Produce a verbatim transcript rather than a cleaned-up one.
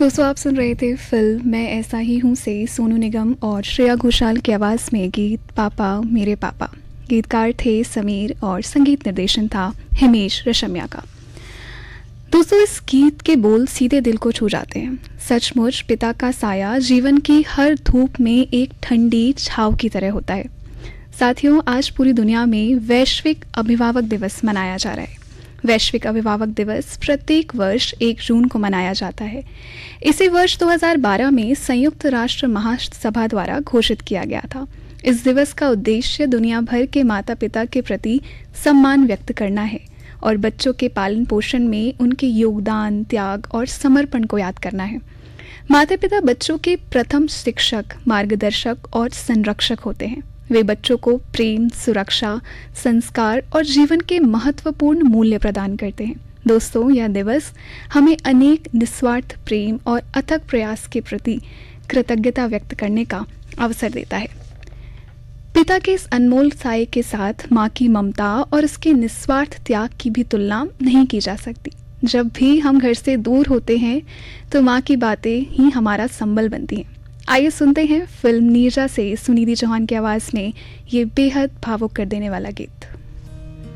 दोस्तों, आप सुन रहे थे फिल्म मैं ऐसा ही हूँ से सोनू निगम और श्रेया घोषाल की आवाज़ में गीत पापा मेरे पापा। गीतकार थे समीर और संगीत निर्देशन था हिमेश रेशमिया का। दोस्तों, इस गीत के बोल सीधे दिल को छू जाते हैं। सचमुच पिता का साया जीवन की हर धूप में एक ठंडी छाव की तरह होता है। साथियों, आज पूरी दुनिया में वैश्विक अभिभावक दिवस मनाया जा रहा है। वैश्विक अभिभावक दिवस प्रत्येक वर्ष एक जून को मनाया जाता है। इसी वर्ष दो हज़ार बारह में संयुक्त राष्ट्र महासभा द्वारा घोषित किया गया था। इस दिवस का उद्देश्य दुनिया भर के माता पिता के प्रति सम्मान व्यक्त करना है और बच्चों के पालन पोषण में उनके योगदान, त्याग और समर्पण को याद करना है। माता पिता बच्चों के प्रथम शिक्षक, मार्गदर्शक और संरक्षक होते हैं। वे बच्चों को प्रेम, सुरक्षा, संस्कार और जीवन के महत्वपूर्ण मूल्य प्रदान करते हैं। दोस्तों, यह दिवस हमें अनेक निस्वार्थ प्रेम और अथक प्रयास के प्रति कृतज्ञता व्यक्त करने का अवसर देता है। पिता के इस अनमोल साये के साथ माँ की ममता और उसके निस्वार्थ त्याग की भी तुलना नहीं की जा सकती। जब भी हम घर से दूर होते हैं तो माँ की बातें ही हमारा संबल बनती हैं। आइए सुनते हैं फिल्म नीरजा से सुनिधि चौहान की आवाज़ में ये बेहद भावुक कर देने वाला गीत।